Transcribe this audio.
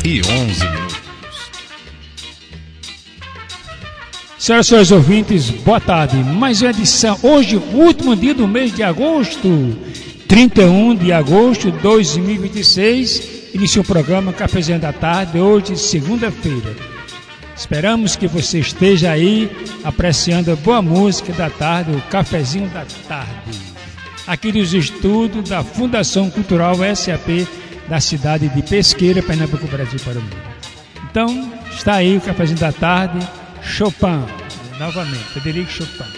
e 11 minutos. Senhoras e senhores ouvintes, boa tarde. Mais uma edição. Hoje, o último dia do mês de agosto, 31 de agosto de 2026. Inicia o programa Cafezinho da Tarde, hoje, segunda-feira. Esperamos que você esteja aí apreciando a boa música da tarde, o Cafezinho da Tarde. Aqui dos estudos da Fundação Cultural SAP, da cidade de Pesqueira, Pernambuco, Brasil para o mundo. Então, está aí o Cafezinho da Tarde, Chopin, novamente, Frederico Chopin.